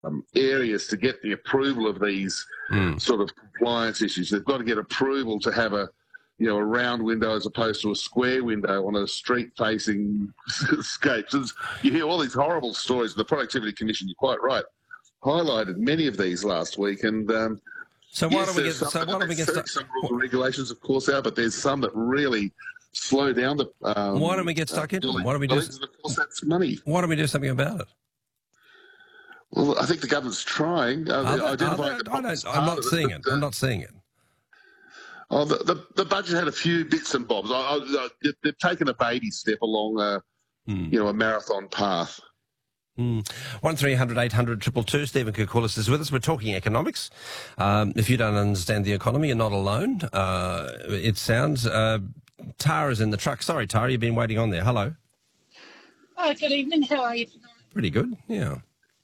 areas to get the approval of these sort of compliance issues. They've got to get approval to have a round window as opposed to a square window on a street-facing scape. So you hear all these horrible stories. The Productivity Commission, you're quite right, highlighted many of these last week. And so why don't we get some rules and regulations, of course, out, but there's some that really slow down the. Why don't we get stuck into them? Why don't we do? Of course, that's money. Why don't we do something about it? Well, I think the government's trying. I'm not seeing it. I'm not seeing it. Oh, the budget had a few bits and bobs. They've taken a baby step along a marathon path. 1300 800 222. Stephen Koukoulas is with us. We're talking economics. If you don't understand the economy, you're not alone. It sounds. Tara's in the truck. Sorry, Tara, you've been waiting on there. Hello. Hi, good evening. How are you tonight? Pretty good, yeah.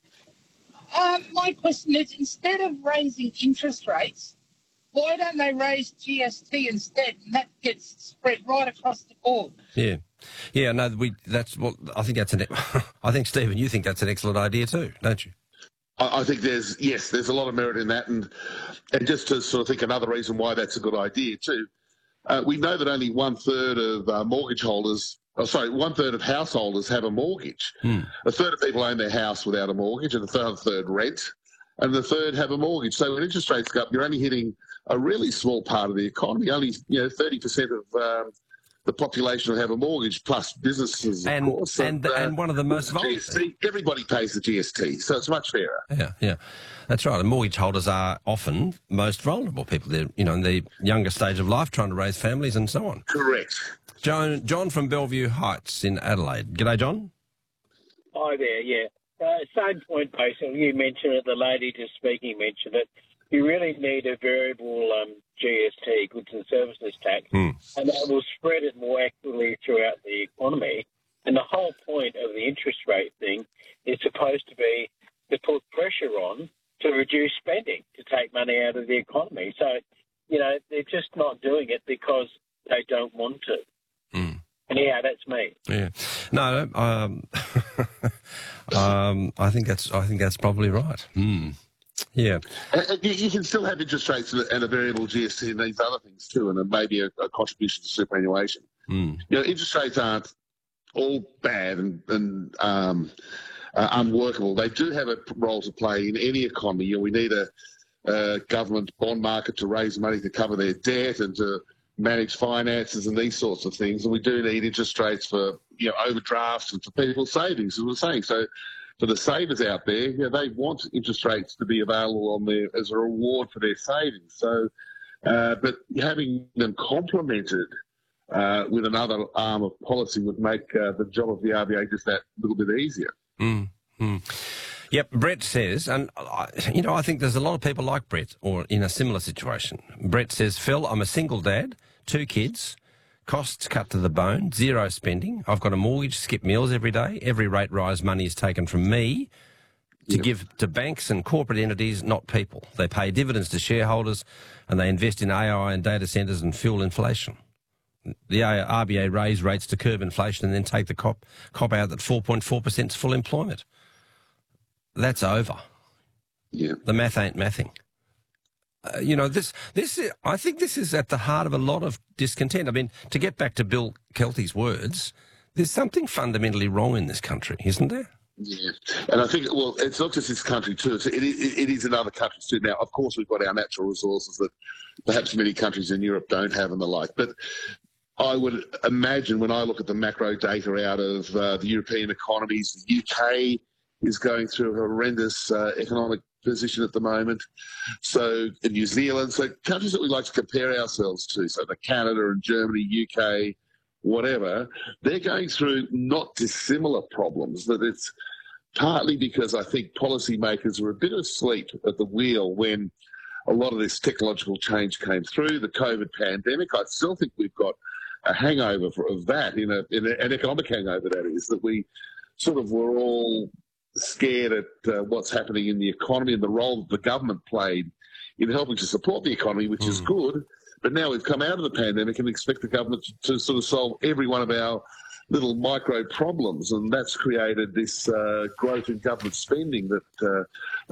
My question is, instead of raising interest rates, why don't they raise GST instead, and that gets spread right across the board? Yeah. No, I think that's I think, Stephen, you think that's an excellent idea too, don't you? I think there's a lot of merit in that, and just to sort of think another reason why that's a good idea too. We know that only 1/3 of one-third of householders have a mortgage. A third of people own their house without a mortgage, and a third rent, and the third have a mortgage. So when interest rates go up, you're only hitting a really small part of the economy. Only 30% of the population will have a mortgage, plus businesses, of course. And one of the most vulnerable. Everybody pays the GST, so it's much fairer. Yeah, that's right. And mortgage holders are often most vulnerable people. They're in the younger stage of life, trying to raise families and so on. Correct. John from Bellevue Heights in Adelaide. G'day, John. Hi there, yeah. Same point, basically. You mentioned it, the lady just speaking mentioned it. You really need a variable GST, goods and services tax, and that will spread it more equitably throughout the economy. And the whole point of the interest rate thing is supposed to be to put pressure on to reduce spending, to take money out of the economy. So, they're just not doing it because they don't want to. Anyhow, that's me. Yeah. No, I think that's probably right. Yeah. You can still have interest rates and a variable GST and these other things too, and maybe a contribution to superannuation. Interest rates aren't all bad and unworkable. They do have a role to play in any economy. We need a government bond market to raise money to cover their debt and to manage finances and these sorts of things. And we do need interest rates for overdrafts and for people's savings, as we're saying. So for the savers out there, they want interest rates to be available as a reward for their savings. So, but having them complemented with another arm of policy would make the job of the RBA just that little bit easier. Yep, Brett says, and I think there's a lot of people like Brett or in a similar situation. Brett says, Phil, I'm a single dad, 2 kids, costs cut to the bone, 0 spending. I've got a mortgage, skip meals every day. Every rate rise money is taken from me to give to banks and corporate entities, not people. They pay dividends to shareholders and they invest in AI and data centres and fuel inflation. The RBA raise rates to curb inflation and then take the cop out that 4.4% is full employment. That's over. Yeah. The math ain't mathing. I think this is at the heart of a lot of discontent. I mean, to get back to Bill Kelty's words, there's something fundamentally wrong in this country, isn't there? Yeah, and I think, it's not just this country too. It is in other countries too. Now, of course, we've got our natural resources that perhaps many countries in Europe don't have and the like. But I would imagine when I look at the macro data out of the European economies, the UK is going through a horrendous economic position at the moment. So in New Zealand, so countries that we like to compare ourselves to, so the Canada and Germany, UK, whatever, they're going through not dissimilar problems. That it's partly because I think policymakers were a bit asleep at the wheel when a lot of this technological change came through, the COVID pandemic. I still think we've got a hangover of that, in an economic hangover, that is, that we sort of were all scared at what's happening in the economy and the role that the government played in helping to support the economy, which is good. But now we've come out of the pandemic and expect the government to sort of solve every one of our little micro problems, and that's created this growth in government spending that